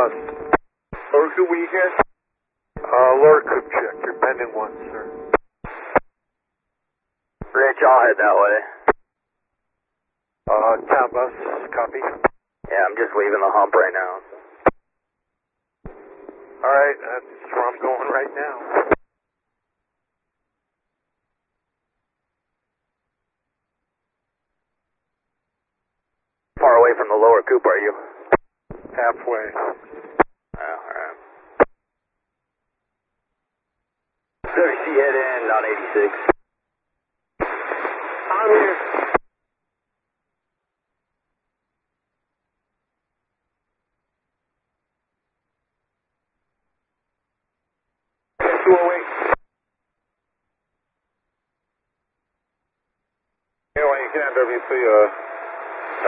Lower Coop, where you guys? Lower Coop check. You're pending 1, sir. Rich, I'll head that way. Town bus, copy. Yeah, I'm just leaving the hump right now. Alright, that's where I'm going right now. Far away from the Lower Coop, are you? Halfway. Alright. WC head in on 86. I'm here. Anyway, you can have WC,